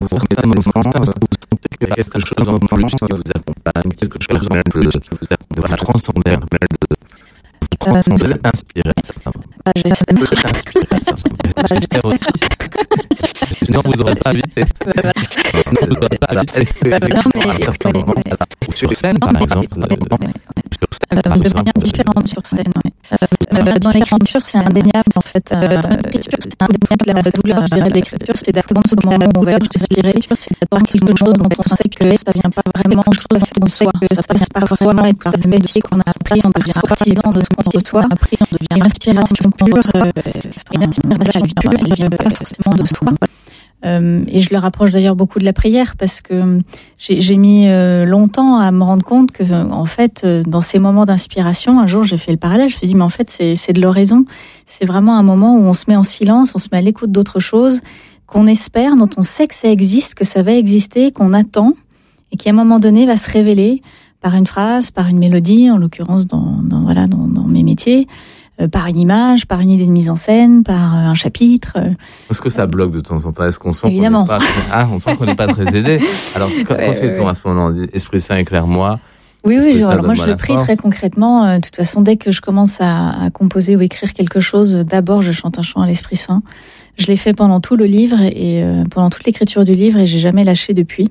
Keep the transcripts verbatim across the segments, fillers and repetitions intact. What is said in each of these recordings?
pour certains moments, vous sentez que quelque chose en plus qui vous accompagne, quelque chose en plus qui vous accompagne, de transcender, de vous transcender, de t'inspirer, certainement. Je vais t'inspirer, certainement. J'espère aussi. Sinon, vous n'aurez pas invité. Sinon, vous n'aurez pas invité. À un certain moment, sur scène, par exemple. Sur scène, par de exemple. manière différente sur scène, oui. Euh, dans l'écriture, c'est indéniable, en fait. Euh, dans l'écriture, c'est indéniable. La douleur, je dirais, de l'écriture, c'est d'attendre ce moment où on va respirer, c'est d'attendre quelque chose dont on sait que ça vient pas vraiment tout à fait de soi, que ça passe par soi et par le métier qu'on a appris, on devient partisan de ce qu'on reçoit, et l'inspiration pure, euh, une inspiration pure, elle vient pas forcément de soi. Euh, et je le rapproche d'ailleurs beaucoup de la prière parce que j'ai, j'ai mis euh, longtemps à me rendre compte que, en fait, euh, dans ces moments d'inspiration, un jour j'ai fait le parallèle, je me suis dit mais en fait c'est, c'est de l'oraison, c'est vraiment un moment où on se met en silence, on se met à l'écoute d'autre chose, qu'on espère, dont on sait que ça existe, que ça va exister, qu'on attend et qui à un moment donné va se révéler par une phrase, par une mélodie, en l'occurrence dans, dans voilà dans, dans mes métiers. Euh, par une image, par une idée de mise en scène, par euh, un chapitre. Euh, Est-ce que ça bloque de temps en temps ? Est-ce qu'on sent Évidemment. qu'on n'est pas, ah, on sent qu'on n'est pas très aidé ? Alors, que ouais, fait-on ouais. à ce moment-là ? On dit Esprit Saint, éclaire-moi. Oui, Esprit oui. Saint, Alors moi, je donne-moi le la prie force. très concrètement. Euh, de toute façon, dès que je commence à, à composer ou écrire quelque chose, d'abord, je chante un chant à l'Esprit Saint. Je l'ai fait pendant tout le livre et euh, pendant toute l'écriture du livre et j'ai jamais lâché depuis.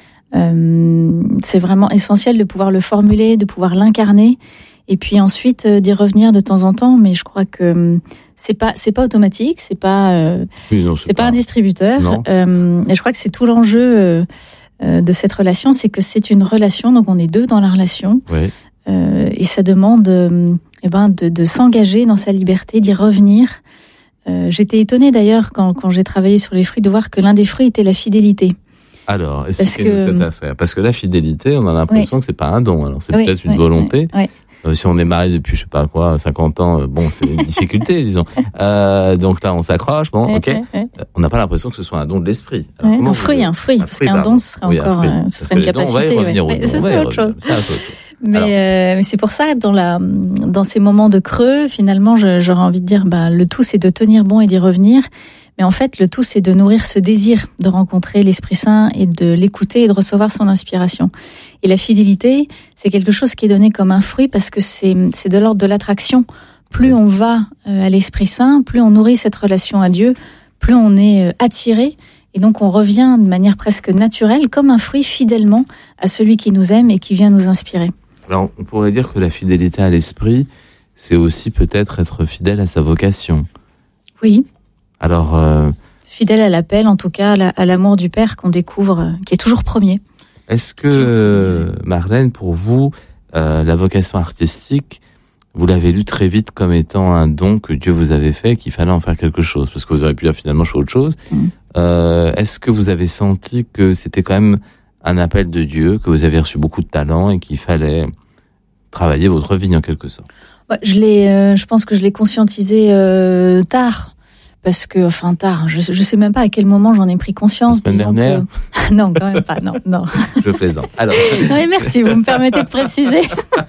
Euh, c'est vraiment essentiel de pouvoir le formuler, de pouvoir l'incarner. Et puis ensuite euh, d'y revenir de temps en temps, mais je crois que euh, c'est pas c'est pas automatique, c'est pas euh, Oui, non, c'est, c'est pas, pas un distributeur. Non. Euh, et je crois que c'est tout l'enjeu euh, euh, de cette relation, c'est que c'est une relation, donc on est deux dans la relation, Oui. euh, et ça demande euh, eh ben de, de s'engager dans sa liberté, d'y revenir. Euh, j'étais étonnée d'ailleurs quand quand j'ai travaillé sur les fruits de voir que l'un des fruits était la fidélité. Alors, expliquez-nous que, cette affaire. Parce que la fidélité, on a l'impression oui. que c'est pas un don. Alors, c'est oui, peut-être une oui, volonté. Oui, oui. Euh, si on est marié depuis, je sais pas quoi, cinquante ans, euh, bon, c'est une difficulté, disons. Euh, donc là, on s'accroche, bon, ok. Ouais, ouais. Euh, on n'a pas l'impression que ce soit un don de l'esprit. Alors, Ouais, comment un vous- fruit, un fruit, un parce fruit, qu'un pardon. don, ce serait Oui, un encore, fruit. euh, ce Parce serait que une les dons, capacité. on va y revenir ouais. aux dons, Ouais, ça, on va c'est y autre revenir. chose. Ça, c'est autre chose. Mais, Alors. euh, mais c'est pour ça, dans, la, dans ces moments de creux, finalement, je, j'aurais envie de dire, bah, le tout, c'est de tenir bon et d'y revenir. Mais en fait, le tout, c'est de nourrir ce désir de rencontrer l'Esprit Saint et de l'écouter et de recevoir son inspiration. Et la fidélité, c'est quelque chose qui est donné comme un fruit parce que c'est, c'est de l'ordre de l'attraction. Plus on va à l'Esprit Saint, plus on nourrit cette relation à Dieu, plus on est attiré. Et donc, on revient de manière presque naturelle, comme un fruit, fidèlement à celui qui nous aime et qui vient nous inspirer. Alors, on pourrait dire que la fidélité à l'esprit, c'est aussi peut-être être fidèle à sa vocation. Oui. Alors, euh, fidèle à l'appel, en tout cas, à l'amour du Père qu'on découvre, qui est toujours premier. est-ce que, euh, Marlène, pour vous, euh, la vocation artistique, vous l'avez lu très vite comme étant un don que Dieu vous avait fait, qu'il fallait en faire quelque chose, parce que vous auriez pu dire finalement je fais autre chose. Mmh. Euh, est-ce que vous avez senti que c'était quand même un appel de Dieu, que vous avez reçu beaucoup de talent et qu'il fallait travailler votre vie en quelque sorte? Ouais, je l'ai, euh, je pense que je l'ai conscientisé euh, tard. Parce que, enfin, tard, je, je sais même pas à quel moment j'en ai pris conscience. La semaine dernière que... Non, quand même pas, non, non. Je plaisante. Alors. Non, mais merci, vous me permettez de préciser.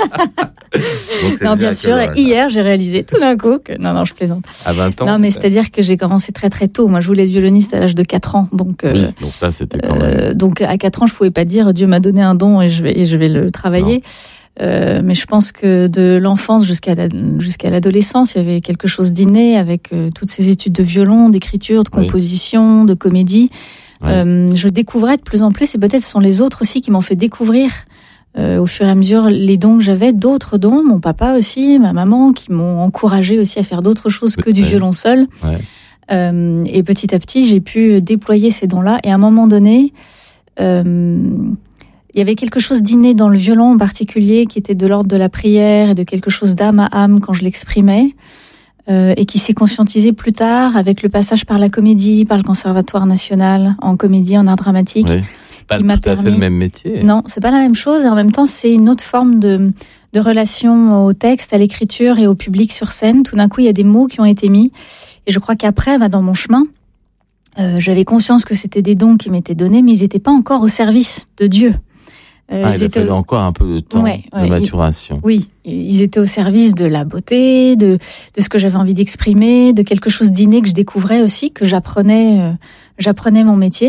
Donc, non, bien sûr, que, hier, j'ai réalisé tout d'un coup que... Non, non, je plaisante. À vingt ans? Non, mais c'est-à-dire que j'ai commencé très très tôt. Moi, je voulais être violoniste à l'âge de quatre ans. Donc, oui, euh, donc ça, c'était quand même... Euh, donc, à quatre ans, je pouvais pas dire Dieu m'a donné un don et je vais, et je vais le travailler. Non. Euh, mais je pense que de l'enfance jusqu'à, la, jusqu'à l'adolescence, il y avait quelque chose d'inné avec euh, toutes ces études de violon, d'écriture, de composition, oui. de comédie. Oui. Euh, je découvrais de plus en plus, et peut-être ce sont les autres aussi qui m'ont fait découvrir euh, au fur et à mesure les dons que j'avais, d'autres dons, mon papa aussi, ma maman, qui m'ont encouragé aussi à faire d'autres choses que oui. du violon seul. Oui. Euh, et petit à petit, j'ai pu déployer ces dons-là. Et à un moment donné... Euh, il y avait quelque chose d'inné dans le violon en particulier qui était de l'ordre de la prière et de quelque chose d'âme à âme quand je l'exprimais euh, et qui s'est conscientisé plus tard avec le passage par la comédie, par le Conservatoire national en comédie, en art dramatique. Oui, c'est pas tout à permis... fait le même métier. Non, c'est pas la même chose et en même temps c'est une autre forme de, de relation au texte, à l'écriture et au public sur scène. Tout d'un coup il y a des mots qui ont été mis et je crois qu'après, bah, dans mon chemin, euh, j'avais conscience que c'était des dons qui m'étaient donnés mais ils n'étaient pas encore au service de Dieu. Euh, ah, il a fallu au... encore un peu de temps ouais, ouais, de maturation. Ils, oui, ils étaient au service de la beauté, de, de ce que j'avais envie d'exprimer, de quelque chose d'inné que je découvrais aussi, que j'apprenais, euh, j'apprenais mon métier.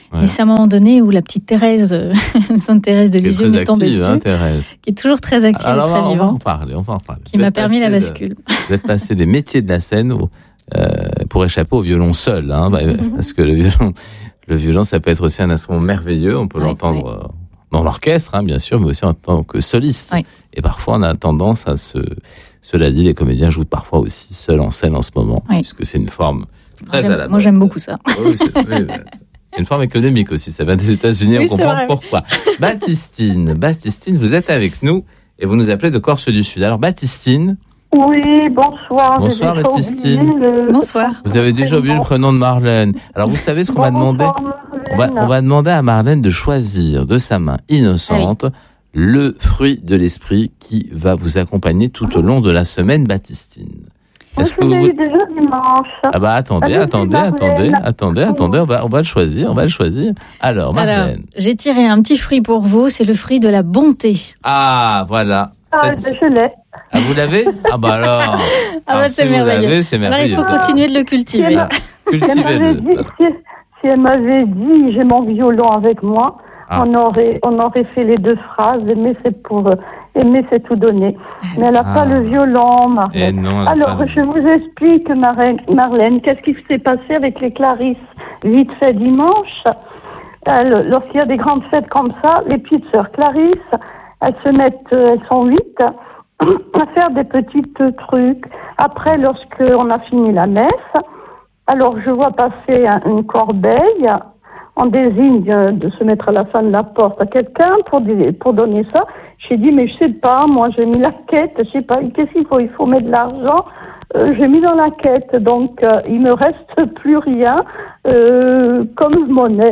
Ouais. Mais c'est à un moment donné où la petite Thérèse, Sainte Thérèse de Lisieux, m'est tombée dessus, hein, Thérèse. qui est toujours très active Alors, et très on va, vivante. on va en parler, on va en parler. Qui m'a permis la bascule. De, vous êtes passé des métiers de la scène au, euh, pour échapper au violon seul, hein, mm-hmm. parce que le violon, le violon, ça peut être aussi un instrument merveilleux. On peut oui, l'entendre oui. dans l'orchestre, hein, bien sûr, mais aussi en tant que soliste. Oui. Et parfois, on a tendance à se, cela dit, les comédiens jouent parfois aussi seuls en scène en ce moment, oui. puisque c'est une forme très moi, à la mode. Moi, j'aime beaucoup ça. Oui, c'est, oui, une forme économique aussi, ça vient des États-Unis, oui, on comprend pourquoi. Baptistine, Baptistine, vous êtes avec nous et vous nous appelez de Corse du Sud. Alors, Baptistine. Oui, bonsoir. Bonsoir, Baptistine. Le... Bonsoir. Vous avez déjà oublié le prénom de Marlène. Alors, vous savez ce qu'on va demander ? on va, on va demander à Marlène de choisir de sa main innocente oui. le fruit de l'esprit qui va vous accompagner tout au long de la semaine, Baptistine. Est-ce que vous... eu déjà dimanche. Ah bah attendez, ah, attendez, attendez, attendez, attendez, on va, on va le choisir, on va le choisir. Alors, Marlène. Alors, j'ai tiré un petit fruit pour vous, c'est le fruit de la bonté. Ah, voilà. Ah, Cette... je l'ai. Ah, vous l'avez ? Ah bah alors. Ah bah alors, c'est, si merveilleux. c'est merveilleux. Alors, il faut continuer de le cultiver. Ah, cultivez-le. Si, si elle m'avait dit, j'ai mon violon avec moi, ah. on aurait, on aurait fait les deux phrases, aimer c'est pour, aimer c'est tout donner. Mais elle n'a ah. pas le violon, Marlène. Non, alors, je vous explique, Marlène, qu'est-ce qui s'est passé avec les Clarisses vite fait dimanche. Elle, lorsqu'il y a des grandes fêtes comme ça, les petites sœurs Clarisse, elles se mettent, elles sont huit, à faire des petits trucs. Après, lorsqu'on a fini la messe, alors je vois passer un, une corbeille, on désigne de se mettre à la fin de la porte à quelqu'un pour, pour donner ça. J'ai dit, mais je sais pas, moi j'ai mis la quête, je sais pas, qu'est-ce qu'il faut ? Il faut mettre de l'argent. Euh, j'ai mis dans la quête, donc euh, il me reste plus rien euh, comme monnaie.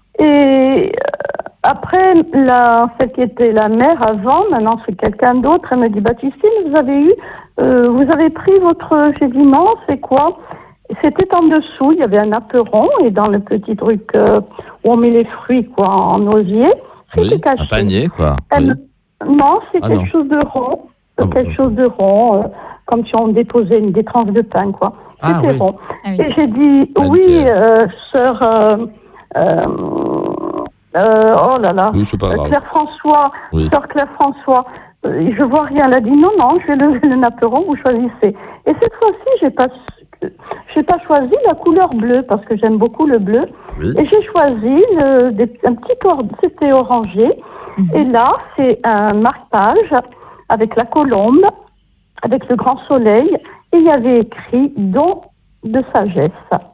Et après, la, celle qui était la mère avant, maintenant c'est quelqu'un d'autre, elle me dit, Baptistine, vous avez eu, euh, vous avez pris votre, j'ai dit non, c'est quoi ? C'était en dessous, il y avait un apéron, et dans le petit truc euh, où on met les fruits, quoi, en osier, c'était oui, caché. Un panier, quoi. Elle, oui. Non, c'est ah, quelque non. chose de rond, ah, quelque bon. chose de rond, euh, comme si on déposait une, des tranches de pain, quoi. Ah, c'était oui. rond. Ah, oui. Et j'ai dit, ah, oui, euh, sœur... Euh, euh, Euh, oh là là, oui, c'est pas grave. Claire François, oui. sœur Claire François, euh, je vois rien. Elle a dit non, non, je vais lever le napperon, vous choisissez. Et cette fois-ci, j'ai pas, j'ai pas choisi la couleur bleue parce que j'aime beaucoup le bleu. Oui. Et j'ai choisi le, des, un petit or, c'était orangé. Mm-hmm. Et là, c'est un marquage avec la colombe, avec le grand soleil, et il y avait écrit don de sagesse.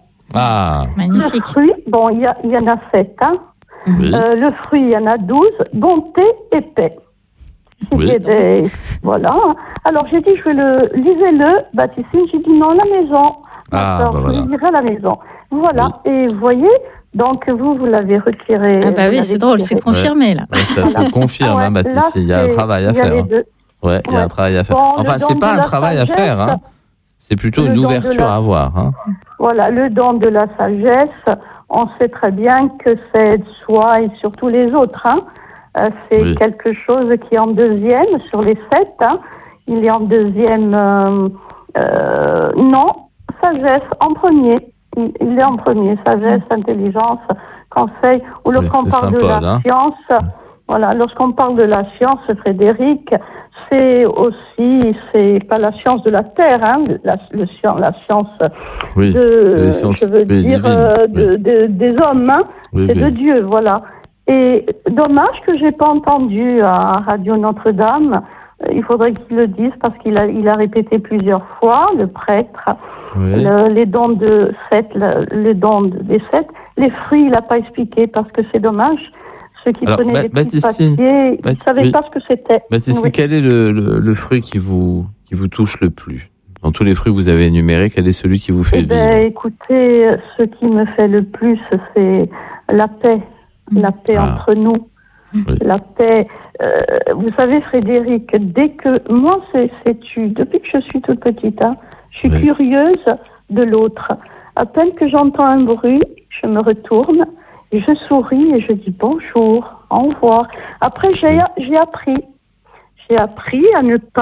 Ah, magnifique. Le fruit, bon, il y, a, il y en a sept, hein. Oui. Euh, le fruit, il y en a douze, bonté et paix. Oui. Des... Voilà. Alors j'ai dit, je vais le... Lisez-le, Baptistine. J'ai dit non, la maison. Ah, Alors, bah je voilà. le lirai à la maison. Voilà. Oui. Et vous voyez, donc vous, vous l'avez retiré. Ah bah oui, c'est drôle, retiré. c'est confirmé, là. Ouais, ça voilà. se confirme, Ah ouais, hein, Baptiste. là, il y a un travail à il y a faire. les Hein. deux. Ouais, il y a Ouais. un travail à faire. Bon, enfin, le c'est don pas de un la travail à sagesse, faire, hein. C'est plutôt le une don de ouverture la- à avoir, hein. Voilà, le don de la sagesse, on sait très bien que c'est soi et surtout les autres. Hein. Euh, c'est Oui. quelque chose qui est en deuxième sur les sept. Hein. Il est en deuxième. Euh, euh, non, sagesse en premier. Il, il est en premier. Sagesse, intelligence, conseil. Ou lorsqu'on c'est parle de sympa, la hein. science, voilà, lorsqu'on parle de la science, Frédéric, c'est aussi, c'est pas la science de la terre, hein, la, le, la science Oui, de, les sciences je veux divines, dire, euh, de, oui. de, des hommes, hein, Oui, c'est oui. de Dieu, voilà. Et dommage que j'ai pas entendu à Radio Notre-Dame. Il faudrait qu'il le dise parce qu'il a, il a répété plusieurs fois, le prêtre, Oui. le, les dons de sept, le, les dons des sept. Les fruits, il n'a pas expliqué parce que c'est dommage. Ceux qui Alors, prenaient Ba- les petits Baptistine, papiers, ils Bat- ne savaient oui. pas ce que c'était. Baptiste, Oui. quel est le, le, le fruit qui vous, qui vous touche le plus ? Dans tous les fruits que vous avez énumérés, quel est celui qui vous fait Eh vivre ? ben, écoutez, ce qui me fait le plus, c'est la paix. La paix Ah. entre nous. Oui. La paix. Euh, vous savez, Frédéric, dès que. Moi, c'est, c'est tu. Depuis que je suis toute petite, hein, je suis Oui. curieuse de l'autre. À peine que j'entends un bruit, je me retourne, et je souris et je dis bonjour, au revoir. Après, j'ai, Oui. j'ai appris. J'ai appris à ne pas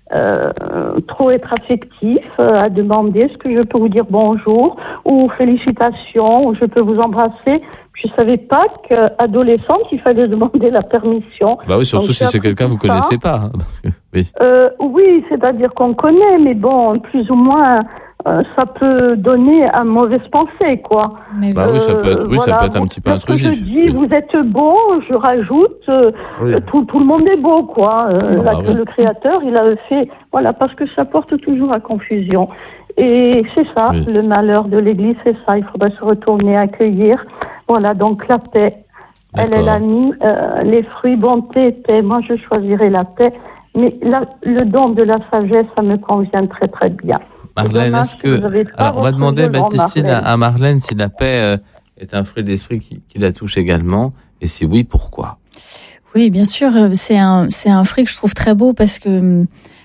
euh, trop être affectif, euh, à demander est-ce que je peux vous dire bonjour ou félicitations ou je peux vous embrasser. Je savais pas qu'adolescente, il fallait demander la permission. Bah oui, surtout Donc, si c'est quelqu'un que vous connaissez pas. Hein, parce que, oui. Euh, oui, c'est-à-dire qu'on connaît, mais bon, plus ou moins, euh, ça peut donner une mauvaise pensée, quoi. Mais bah oui, ça peut être, oui, voilà. ça peut être un petit peu intrusif. Je dis, oui. vous êtes beau, je rajoute, euh, Oui. tout, tout le monde est beau, quoi. Euh, Ah, la- oui. Le créateur, il a fait, voilà, parce que ça porte toujours à confusion. Et c'est ça, Oui. le malheur de l'Église, c'est ça. Il faudrait se retourner, accueillir. Voilà, donc la paix. Elle, elle a mis euh, les fruits, bonté, paix. Moi, je choisirais la paix. Mais la, le don de la sagesse, ça me convient très, très bien. Marlène, dommage est-ce que vous que... avez pas Alors, on va votre demander à violon, Baptistine, à, Marlène. à Marlène, si la paix euh, est un fruit d'esprit qui, qui la touche également. Et si oui, pourquoi? Oui, bien sûr, c'est un, c'est un fruit que je trouve très beau parce que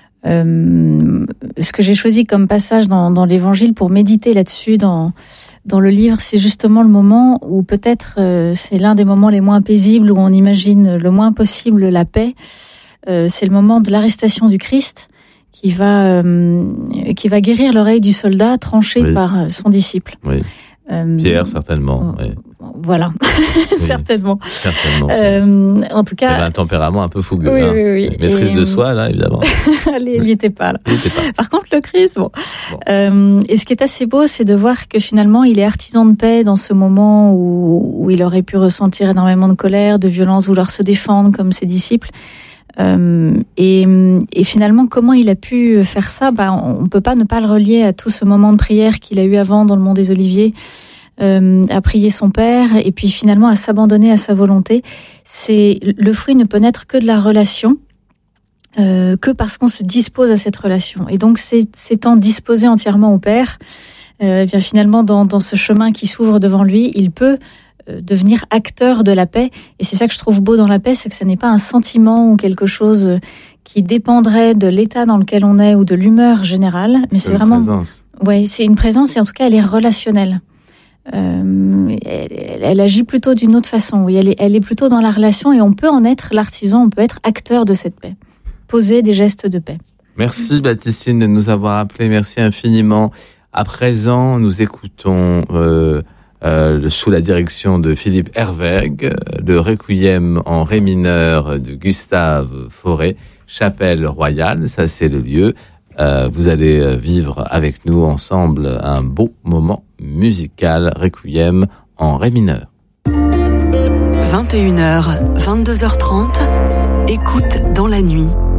euh, ce que j'ai choisi comme passage dans, dans l'Évangile pour méditer là-dessus dans, dans le livre, c'est justement le moment où peut-être euh, c'est l'un des moments les moins paisibles, où on imagine le moins possible la paix. Euh, c'est le moment de l'arrestation du Christ qui va, euh, qui va guérir l'oreille du soldat tranché Oui. par son disciple. Oui. Euh, Pierre, certainement. euh, Oui. Voilà, Oui. certainement. Certainement. Euh, en tout Il avait cas, un tempérament un peu fougueux. oui, hein. oui, oui. Maîtrise Et, de soi, là, évidemment. il n'y était pas là. Il était pas. Par contre, le Christ, bon. Bon. Euh, et ce qui est assez beau, c'est de voir que finalement, il est artisan de paix dans ce moment où, où il aurait pu ressentir énormément de colère, de violence, vouloir se défendre comme ses disciples. Euh, et, et finalement, comment il a pu faire ça? Bah, on ne peut pas ne pas le relier à tout ce moment de prière qu'il a eu avant dans le Mont des Oliviers, euh, à prier son Père, et puis finalement à s'abandonner à sa volonté. C'est, le fruit ne peut naître que de la relation. Euh, que parce qu'on se dispose à cette relation. Et donc, c'est, s'étant disposé entièrement au Père, euh, bien finalement, dans, dans ce chemin qui s'ouvre devant lui, il peut euh, devenir acteur de la paix. Et c'est ça que je trouve beau dans la paix, c'est que ce n'est pas un sentiment ou quelque chose qui dépendrait de l'état dans lequel on est ou de l'humeur générale, mais c'est Une vraiment... présence. Ouais, c'est une présence et en tout cas, elle est relationnelle. Euh, elle, elle, elle agit plutôt d'une autre façon. Oui, elle est, elle est plutôt dans la relation et on peut en être l'artisan, on peut être acteur de cette paix. Poser des gestes de paix. Merci Baptistine de nous avoir appelé, merci infiniment. À présent, nous écoutons euh, euh, sous la direction de Philippe Herweg, le Requiem en ré mineur de Gustave Fauré, Chapelle Royale, ça c'est le lieu. Euh, vous allez vivre avec nous ensemble un beau moment musical, Requiem en ré mineur. vingt et une heures, vingt-deux heures trente, écoute dans la nuit.